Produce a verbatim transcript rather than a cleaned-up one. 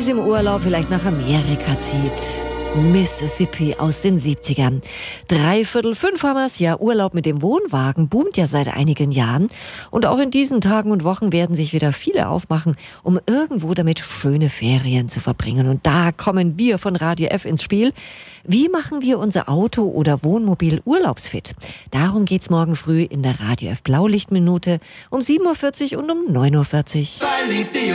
es im Urlaub vielleicht nach Amerika zieht. Mississippi aus den siebzigern. Dreiviertel fünf haben wir's. Ja, Urlaub mit dem Wohnwagen boomt ja seit einigen Jahren. Und auch in diesen Tagen und Wochen werden sich wieder viele aufmachen, um irgendwo damit schöne Ferien zu verbringen. Und da kommen wir von Radio F ins Spiel. Wie machen wir unser Auto oder Wohnmobil urlaubsfit? Darum geht's morgen früh in der Radio F Blaulichtminute um sieben Uhr vierzig und um neun Uhr vierzig.